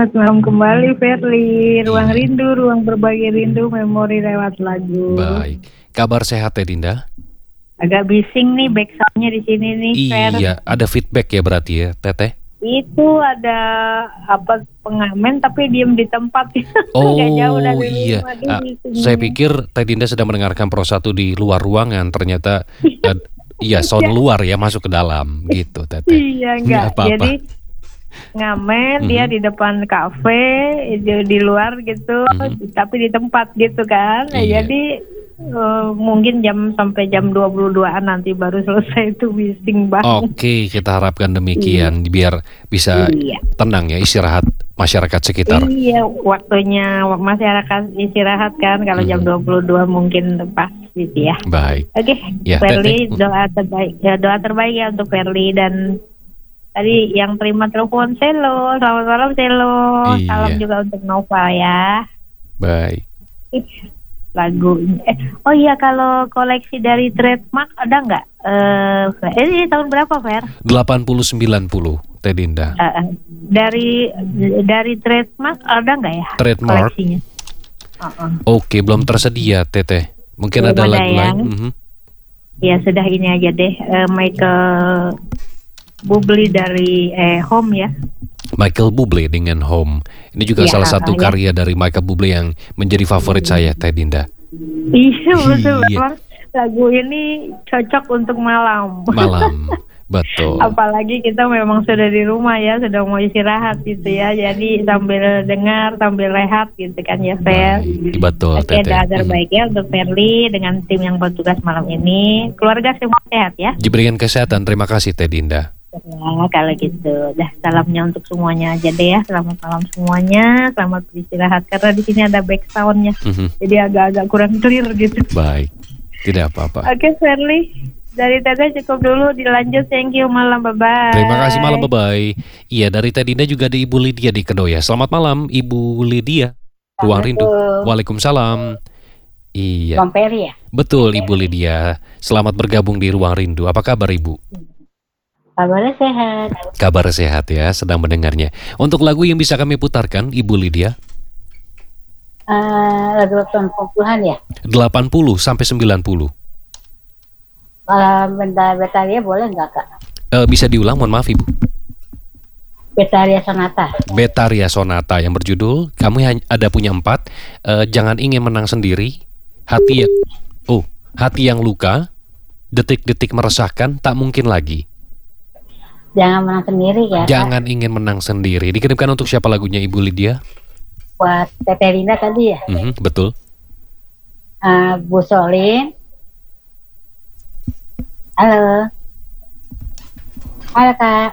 Selamat malam kembali Verly. Ruang rindu, ruang berbagi rindu, memori lewat lagu. Baik. Kabar sehat ya Dinda? Agak bising nih backsoundnya di sini nih, Fer. Iya, ada feedback ya berarti ya, Teteh? Itu ada pengamen tapi diem di tempat. Oh Nggak jauh dari iya, rumah, dia bising. saya pikir Teh Dinda sedang mendengarkan Pro 1 di luar ruangan, ternyata iya sound luar ya masuk ke dalam gitu Teteh. Iya, enggak. apa-apa. Jadi ngamen dia di depan kafe, di luar gitu, tapi di tempat gitu kan. Iya. Jadi mungkin sampai jam 22-an nanti baru selesai, itu bising banget. Oke, kita harapkan demikian biar bisa tenang ya istirahat masyarakat sekitar. Iya, waktunya masyarakat istirahat kan, kalau jam 22 mungkin pas gitu ya. Baik. Oke, Ya, Verly, doa terbaik ya untuk Verly. Dan tadi yang terima telepon Selo, selamat malam Selo. Iya. Salam juga untuk Nova ya. Baik. Lagu oh iya, kalau koleksi dari Trademark ada nggak? Ini tahun berapa, Fer? 80-90 Teh Dinda. Dari Trademark ada nggak ya? Trademark. Koleksinya? Oke, belum tersedia Teteh. Mungkin Belum ada ada lagu ya? lain. Ya sudah, ini aja deh, Michael Bublé dari Home ya. Michael Bublé dengan Home. Ini juga salah satu karya dari Michael Bublé yang menjadi favorit saya, Teh Dinda. Iya, betul. Memang lagu ini cocok untuk malam. Malam, betul. Apalagi kita memang sudah di rumah ya, sudah mau istirahat gitu ya. Jadi sambil dengar, sambil rehat gitu kan ya, Fer. Betul, Oke, Teteh. doa terbaik ya untuk Verly dengan tim yang bertugas malam ini. Keluarga semua sehat ya. Diberikan kesehatan, terima kasih Teh Dinda. Ya, kalau gitu, dah salamnya untuk semuanya aja deh ya. Selamat malam semuanya, selamat beristirahat. Karena di sini ada back soundnya, jadi agak-agak kurang clear gitu. Baik, tidak apa-apa. Oke, Verly, dari Teteh cukup dulu, dilanjut. Thank you, malam, bye-bye. Terima kasih, malam, bye-bye. Iya, dari Teh Dinda juga ada Ibu Lydia di Kedoya. Selamat malam, Ibu Lydia. Ruang Rindu. Waalaikumsalam. Iya. Bang Peri ya? Betul, Ibu Lydia. Selamat bergabung di Ruang Rindu. Apa kabar, Ibu? Kabarnya sehat. Kabar sehat ya, sedang mendengarnya. Untuk lagu yang bisa kami putarkan, Ibu Lydia? Lagu tahun 80-an ya? 80 sampai 90. Kalau Betaria boleh nggak, Kak? Bisa diulang, mohon maaf Ibu. Betaria Sonata. Betaria Sonata yang berjudul Kamu Ada Punya 4, Jangan Ingin Menang Sendiri, Hati yang Luka, Detik-detik Meresahkan, Tak Mungkin Lagi. Jangan menang sendiri ya, Jangan Kak? Ingin Menang Sendiri. Dikirimkan untuk siapa lagunya, Ibu Lydia? Buat Teteh Linda tadi ya? Betul. Bu Solin. Halo. Halo, Kak.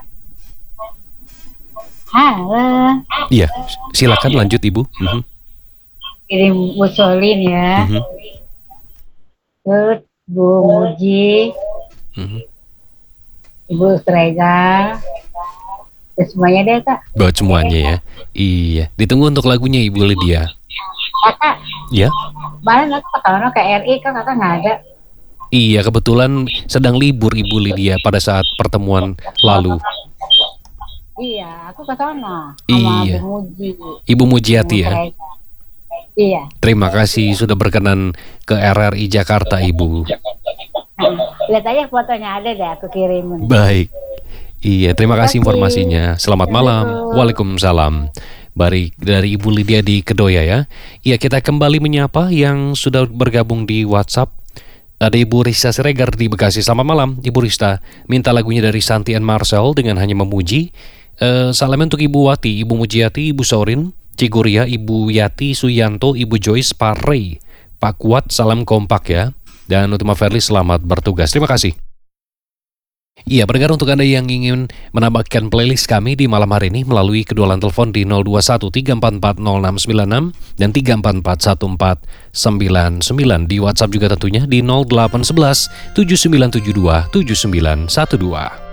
Halo. Iya, silakan lanjut Ibu. Kirim Bu Solin ya. Terus Bu Muji. Ibu Strega, semuanya deh, Kak. Buat semuanya ya. Iya, ditunggu untuk lagunya Ibu Lydia. Kakak, Ya. malah kalau ke RI kan Kakak nggak ada. Iya, kebetulan sedang libur Ibu Lydia pada saat pertemuan lalu. Iya, aku ke sana sama Iya. Bu Muji. Ibu Mujiati ya. Iya. Terima kasih sudah berkenan ke RRI Jakarta, Ibu. Lihat aja fotonya, ada deh aku kirimin. Baik. Iya, terima kasih informasinya. Selamat malam. Waalaikumsalam. Baik, dari Ibu Lydia di Kedoya ya. Iya, kita kembali menyapa yang sudah bergabung di WhatsApp. Ada Ibu Rista Siregar di Bekasi. Selamat malam, Ibu Rista. Minta lagunya dari Santi and Marcel dengan Hanya Memuji. Salam untuk Ibu Wati, Ibu Mujiati, Ibu Sorin, Ciguria, Ibu Yati, Suyanto, Ibu Joyce, Pak Rey, Pak Kuat, salam kompak ya. Dan untuk Mas Verly, selamat bertugas. Terima kasih. Iya, pendengar, untuk Anda yang ingin menambahkan playlist kami di malam hari ini melalui kedua line telepon di 0213440696 dan 3441499. Di WhatsApp juga tentunya di 0811 7972 7912.